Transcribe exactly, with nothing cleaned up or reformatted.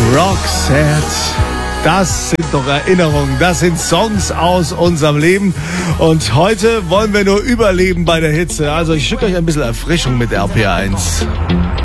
Roxette. Das sind doch Erinnerungen, das sind Songs aus unserem Leben. Und heute wollen wir nur überleben bei der Hitze. Also ich schicke euch ein bisschen Erfrischung mit R P R eins.